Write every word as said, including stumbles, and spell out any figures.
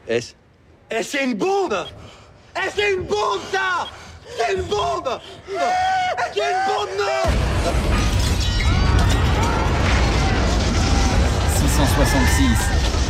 Est-ce Eh, c'est une bombe Eh, c'est une bombe, ça C'est une bombe C'est une bombe, non six cent soixante-six.